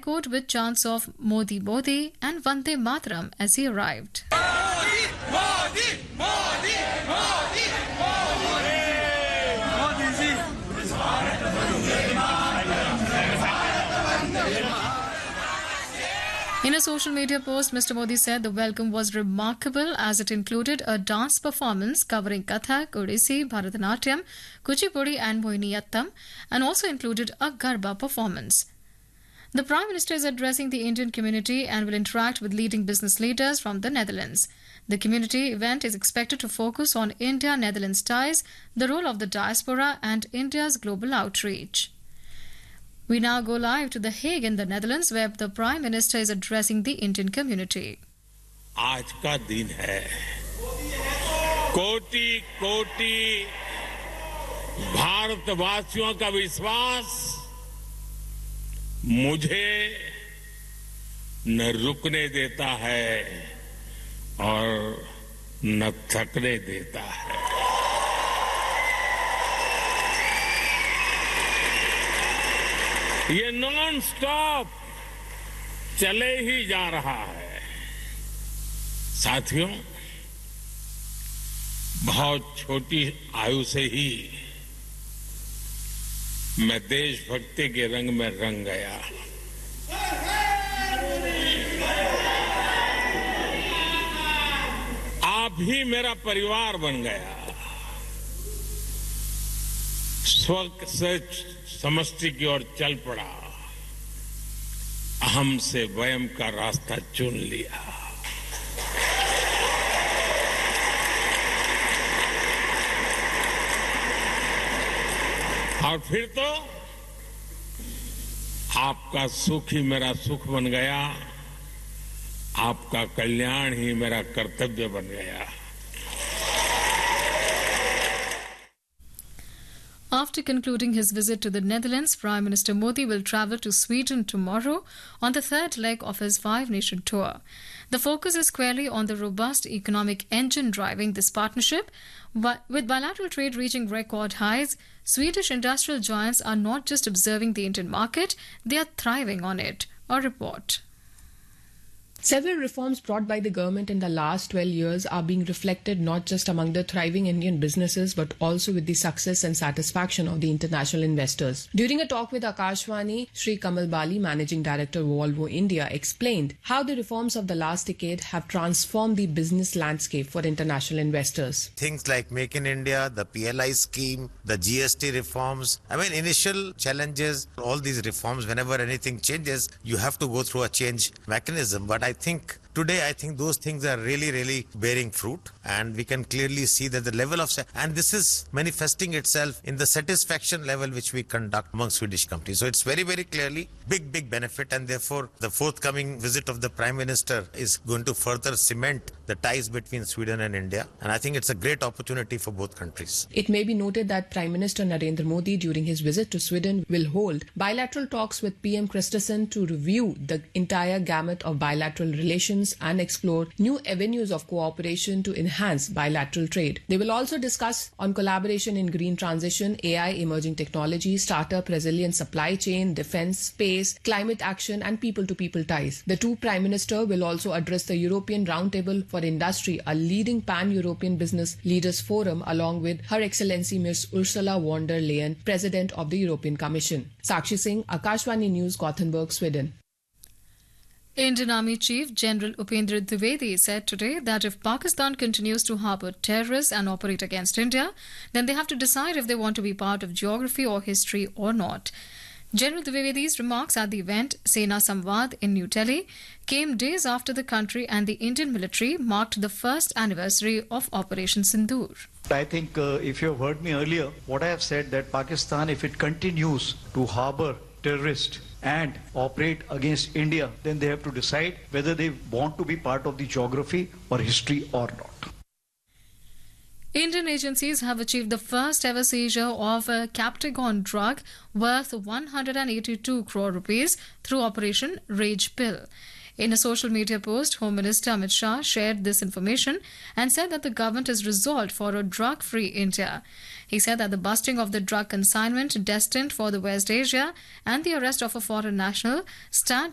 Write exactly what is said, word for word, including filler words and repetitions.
echoed with chants of Modi Modi and Vande Mataram as he arrived. Modi, Modi, Modi, Modi, Modi. In a social media post, Mister Modi said the welcome was remarkable as it included a dance performance covering Kathak, Odissi, Bharatanatyam, Kuchipudi and Mohiniyattam, and also included a Garba performance. The Prime Minister is addressing the Indian community and will interact with leading business leaders from the Netherlands. The community event is expected to focus on India-Netherlands ties, the role of the diaspora and India's global outreach. We now go live to The Hague in the Netherlands, where the Prime Minister is addressing the Indian community. आज का दिन है कोटि कोटि भारतवासियों का विश्वास मुझे न रुकने देता है और न थकने देता है। ये नॉन स्टॉप चले ही जा रहा है। साथियों, बहुत छोटी आयु से ही मैं देशभक्ति के रंग में रंग गया। आप ही मेरा परिवार बन गया। स्व से समष्टि की ओर चल पड़ा, अहम से वयम का रास्ता चुन लिया। और फिर तो आपका सुख ही मेरा सुख बन गया, आपका कल्याण ही मेरा कर्तव्य बन गया। After concluding his visit to the Netherlands, Prime Minister Modi will travel to Sweden tomorrow on the third leg of his five-nation tour. The focus is squarely on the robust economic engine driving this partnership. But with bilateral trade reaching record highs, Swedish industrial giants are not just observing the Indian market, they are thriving on it. A report. Several reforms brought by the government in the last twelve years are being reflected not just among the thriving Indian businesses but also with the success and satisfaction of the international investors. During a talk with Akashvani, Shri Kamal Bali, Managing Director Volvo India, explained how the reforms of the last decade have transformed the business landscape for international investors. Things like Make in India, the P L I scheme, the G S T reforms. I mean, initial challenges, all these reforms, whenever anything changes, you have to go through a change mechanism. But I think today, I think those things are really, really bearing fruit, and we can clearly see that the level of, and this is manifesting itself in the satisfaction level which we conduct among Swedish companies. So it's very, very clearly big, big benefit, and therefore the forthcoming visit of the Prime Minister is going to further cement the ties between Sweden and India, and I think it's a great opportunity for both countries. It may be noted that Prime Minister Narendra Modi during his visit to Sweden will hold bilateral talks with P M Kristersson to review the entire gamut of bilateral relations and explore new avenues of cooperation to enhance bilateral trade. They will also discuss on collaboration in green transition, A I, emerging technology, startup, resilient supply chain, defense, space, climate action and people-to-people ties. The two Prime Minister will also address the European Roundtable for Industry, a leading pan-European business leaders forum, along with Her Excellency Miss Ursula von der Leyen, President of the European Commission. Sakshi Singh, Akashvani News, Gothenburg, Sweden. Indian Army Chief General Upendra Dwivedi said today that if Pakistan continues to harbour terrorists and operate against India, then they have to decide if they want to be part of geography or history or not. General Dwivedi's remarks at the event Sena Samvad in New Delhi came days after the country and the Indian military marked the first anniversary of Operation Sindoor. I think uh, if you have heard me earlier, what I have said that Pakistan, if it continues to harbour terrorists and operate against India, then they have to decide whether they want to be part of the geography or history or not. Indian agencies have achieved the first ever seizure of a Captagon drug worth one hundred eighty-two crore rupees through Operation Rage Pill. In a social media post, Home Minister Amit Shah shared this information and said that the government is resolved for a drug-free India. He said that the busting of the drug consignment destined for the West Asia and the arrest of a foreign national stand